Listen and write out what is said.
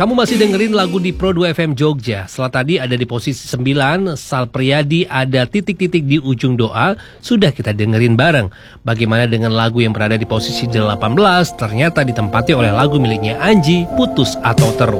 Kamu masih dengerin lagu di Pro 2 FM Jogja. Setelah tadi ada di posisi 9, Sal Priadi ada titik-titik di ujung doa. Sudah kita dengerin bareng. Bagaimana dengan lagu yang berada di posisi 18, ternyata ditempati oleh lagu miliknya Anji, Putus atau Terus.